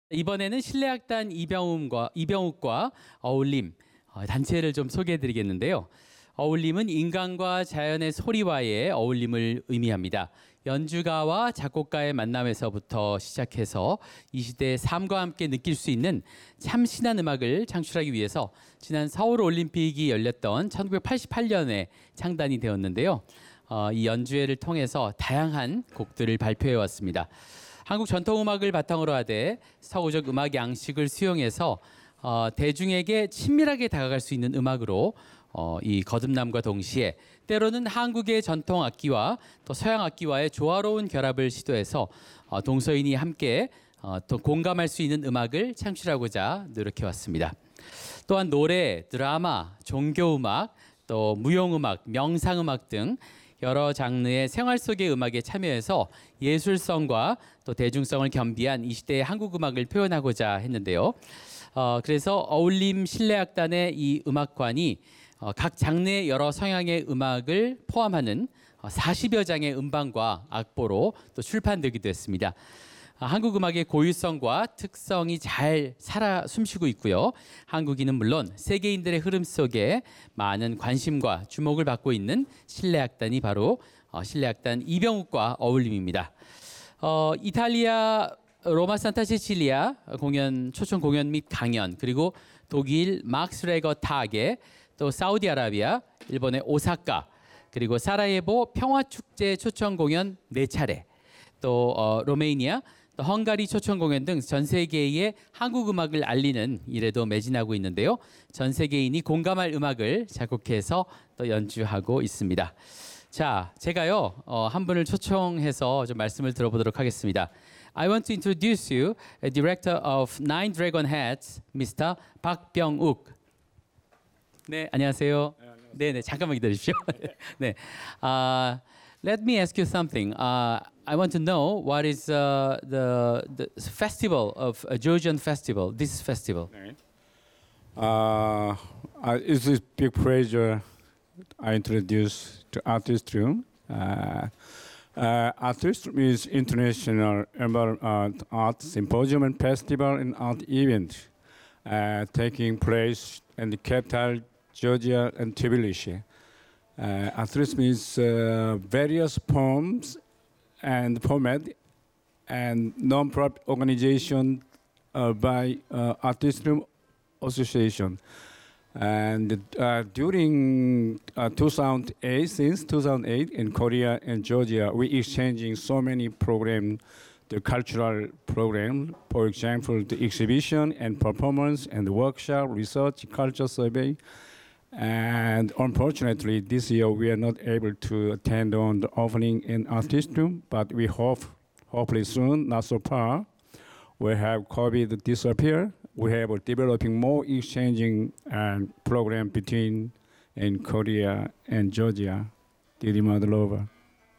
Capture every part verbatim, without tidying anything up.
이번에는 실내악단 이병욱과, 이병욱과 어울림 어, 단체를 좀 소개해드리겠는데요. 어울림은 인간과 자연의 소리와의 어울림을 의미합니다. 연주가와 작곡가의 만남에서부터 시작해서 이 시대의 삶과 함께 느낄 수 있는 참신한 음악을 창출하기 위해서 지난 서울 올림픽이 열렸던 천구백팔십팔 년에 창단이 되었는데요. 어, 이 연주회를 통해서 다양한 곡들을 발표해 왔습니다. 한국 전통음악을 바탕으로 하되 서구적 음악 양식을 수용해서 어, 대중에게 친밀하게 다가갈 수 있는 음악으로 어, 이 거듭남과 동시에 때로는 한국의 전통 악기와 또 서양 악기와의 조화로운 결합을 시도해서 어, 동서인이 함께 어, 또 공감할 수 있는 음악을 창출하고자 노력해 왔습니다. 또한 노래, 드라마, 종교음악, 또 무용음악, 명상음악 등 여러 장르의 생활 속의 음악에 참여해서 예술성과 또 대중성을 겸비한 이 시대의 한국 음악을 표현하고자 했는데요. 어, 그래서 어울림 실내악단의 이 음악관이 어, 각 장르의 여러 성향의 음악을 포함하는 어, 사십여 장의 음반과 악보로 또 출판되기도 했습니다. 아, 한국 음악의 고유성과 특성이 잘 살아 숨쉬고 있고요. 한국인은 물론 세계인들의 흐름 속에 많은 관심과 주목을 받고 있는 실내악단이 바로 어, 실내악단 이병욱과 어울림입니다. 어, 이탈리아 로마 산타 시칠리아 공연 초청 공연 및 강연, 그리고 독일 막스 레거 타게, 또 사우디아라비아, 일본의 오사카, 그리고 사라예보 평화축제 초청 공연 네 차례, 또 어, 로메이니아, 또 헝가리 초청 공연 등 전 세계의 한국 음악을 알리는 일에도 매진하고 있는데요. 전 세계인이 공감할 음악을 작곡해서 또 연주하고 있습니다. 자, 제가요 어, 한 분을 초청해서 좀 말씀을 들어보도록 하겠습니다. I want to introduce you a director of Nine Dragon Heads, 미스터 박병욱. 네, 안녕하세요. 네, 네, 잠깐만 기다리십시오. 네, uh, let me ask you something. Uh, I want to know what is uh, the the festival of uh, Georgian festival. This festival. Uh, uh, it's a big pleasure I introduce to Artist Room. Uh, uh, Artist Room is international environment art symposium and festival and art event uh, taking place in the capital Georgia and Tbilisi. Uh, Artist Room is uh, various poems and format and non-profit organization uh, by uh, Artist Room Association. And uh, during uh, two thousand eight, since two thousand eight in Korea and Georgia, we exchanging so many programs, the cultural program, for example, the exhibition and performance and the workshop, research, culture survey. And unfortunately, this year we are not able to attend on the opening in Artist Room, but we hope, hopefully soon, not so far, we have COVID disappear. We have a developing more exchanging and program between in Korea and Georgia. 디디 마들로바.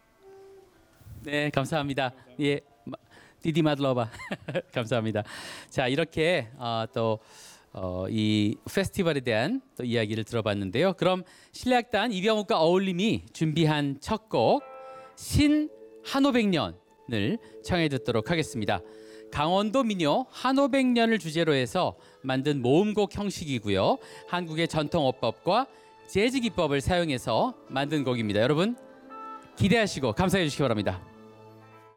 네, 감사합니다. 예, 디디 마들로바. 감사합니다. 자, 이렇게 어, 또 어, 이 페스티벌에 대한 또 이야기를 들어봤는데요. 그럼 실내악단 이병욱과 어울림이 준비한 첫 곡 신 한오백년을 청해 듣도록 하겠습니다. 강원도 민요 한오백년을 주제로 해서 만든 모음곡 형식이고요. 한국의 전통 어법과 재즈 기법을 사용해서 만든 곡입니다. 여러분 기대하시고 감상해 주시기 바랍니다.